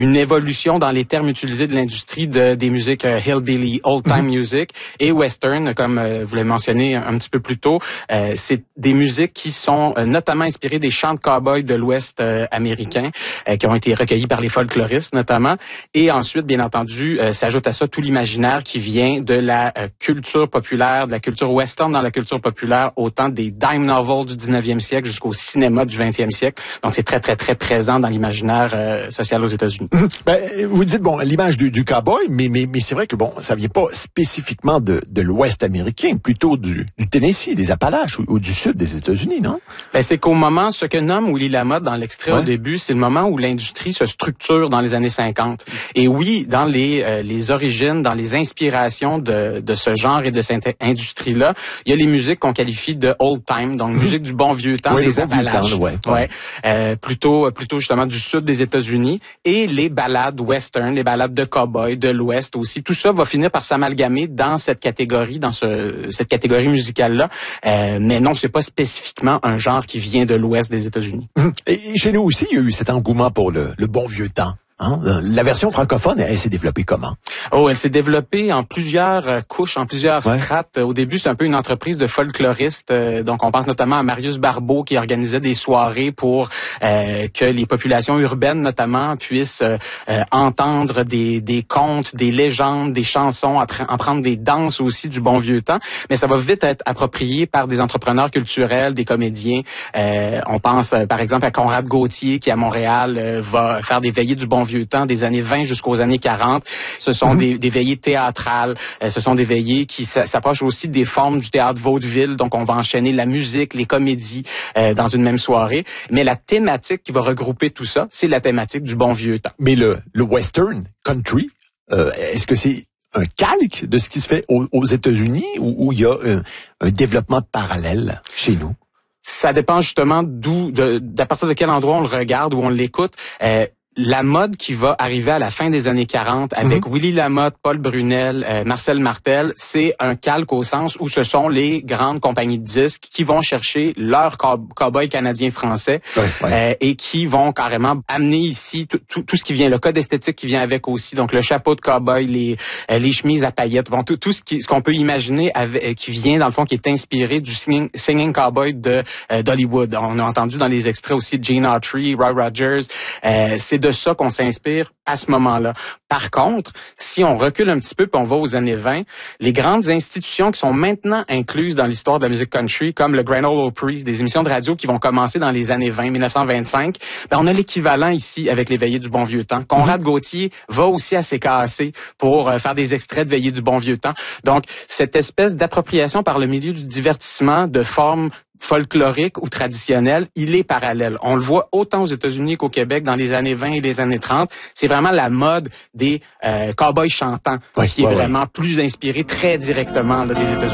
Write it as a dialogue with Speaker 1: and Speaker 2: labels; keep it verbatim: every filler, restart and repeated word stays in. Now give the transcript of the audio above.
Speaker 1: une évolution dans les termes utilisés de l'industrie de, des musiques euh, hillbilly, old-time mm-hmm. music et western, comme euh, vous l'avez mentionné un, un petit peu plus tôt. Euh, c'est des musiques qui sont euh, notamment inspirées des chants de cow-boys de l'Ouest euh, américain, euh, qui ont été recueillis par les folkloristes notamment. Et ensuite, bien entendu, euh, s'ajoute à ça tout l'imaginaire qui vient de la euh, culture populaire, de la culture western dans la culture populaire, autant des dime novels du dix-neuvième siècle jusqu'au cinéma du vingtième siècle. Donc, c'est très, très, très présent dans l'imaginaire euh, social aux États-Unis.
Speaker 2: Ben, vous dites, bon, l'image du, du cowboy, mais, mais, mais c'est vrai que, bon, ça vient pas spécifiquement de, de l'Ouest américain, plutôt du, du Tennessee, des Appalaches ou, ou du Sud des États-Unis, non?
Speaker 1: Ben, c'est qu'au moment, ce que nomme Willie Lamotte dans l'extrait ouais. au début, c'est le moment où l'industrie se structure dans les années cinquante. Et oui, dans les, euh, les origines, dans les inspirations de, de ce genre et de cette industrie-là, il y a les musiques qu'on qualifie de old time, donc musique du bon vieux temps,
Speaker 2: ouais,
Speaker 1: des Appalaches.
Speaker 2: Ouais,
Speaker 1: ouais. ouais. Euh, plutôt, plutôt justement du sud des États-Unis. Et les ballades western, les ballades de cow-boy, de l'Ouest aussi. Tout ça va finir par s'amalgamer dans cette catégorie, dans ce, cette catégorie musicale-là. Euh, mais non, c'est pas spécifiquement un genre qui vient de l'Ouest des États-Unis.
Speaker 2: Et chez nous aussi, il y a eu cet engouement pour le, le bon vieux temps. Hein? La version francophone, elle, elle s'est développée comment?
Speaker 1: Oh, elle s'est développée en plusieurs euh, couches, en plusieurs ouais. strates. Au début, c'est un peu une entreprise de folkloristes. Euh, donc, on pense notamment à Marius Barbeau qui organisait des soirées pour euh, que les populations urbaines, notamment, puissent euh, euh, entendre des, des contes, des légendes, des chansons, en prendre des danses aussi du bon vieux temps. Mais ça va vite être approprié par des entrepreneurs culturels, des comédiens. Euh, on pense, euh, par exemple, à Conrad Gauthier qui, à Montréal, euh, va faire des veillées du bon vieux temps des années vingt jusqu'aux années quarante. Ce sont mm-hmm. des, des veillées théâtrales. Euh, ce sont des veillées qui s'approchent aussi des formes du théâtre vaudeville. Donc, on va enchaîner la musique, les comédies euh, dans une même soirée. Mais la thématique qui va regrouper tout ça, c'est la thématique du bon vieux temps.
Speaker 2: Mais le, le western country, euh, est-ce que c'est un calque de ce qui se fait aux, aux États-Unis ou il y a un, un développement parallèle chez nous?
Speaker 1: Ça dépend justement d'où, de, d'à partir de quel endroit on le regarde ou on l'écoute. Euh, La mode qui va arriver à la fin des années quarante avec mm-hmm. Willie Lamotte, Paul Brunel, euh, Marcel Martel, c'est un calque au sens où ce sont les grandes compagnies de disques qui vont chercher leurs cow-boys canadiens français ouais, ouais. Euh, et qui vont carrément amener ici tout, tout, tout ce qui vient, le code esthétique qui vient avec aussi, donc le chapeau de cow-boy, les, euh, les chemises à paillettes, bon tout, tout ce qui, ce qu'on peut imaginer avec, euh, qui vient dans le fond, qui est inspiré du singing, singing cowboy de euh, d'Hollywood. On a entendu dans les extraits aussi Gene Autry, Roy Rogers, euh, c'est de ça qu'on s'inspire à ce moment-là. Par contre, si on recule un petit peu puis on va aux années vingt, les grandes institutions qui sont maintenant incluses dans l'histoire de la musique country, comme le Grand Ole Opry, des émissions de radio qui vont commencer dans les années vingt, dix-neuf cent vingt-cinq, ben on a l'équivalent ici avec les veillées du bon vieux temps. Conrad mm-hmm. Gauthier va aussi à C K A C pour euh, faire des extraits de veillées du bon vieux temps. Donc, cette espèce d'appropriation par le milieu du divertissement de formes folklorique ou traditionnel, il est parallèle. On le voit autant aux États-Unis qu'au Québec dans les années vingt et les années trente. C'est vraiment la mode des euh, cow-boys chantants
Speaker 2: ouais,
Speaker 1: qui
Speaker 2: ouais,
Speaker 1: est vraiment
Speaker 2: ouais.
Speaker 1: plus inspirée très directement là, des États-Unis.